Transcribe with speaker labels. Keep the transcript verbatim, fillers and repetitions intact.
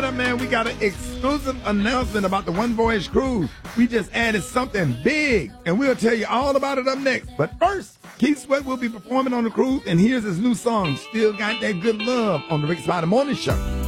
Speaker 1: Coming up, man, we got an exclusive announcement about the One Voyage Cruise. We just added something big, and we'll tell you all about it up next. But first, Keith Sweat will be performing on the cruise, and here's his new song, Still Got That Good Love, on the Rick Spider Morning Show.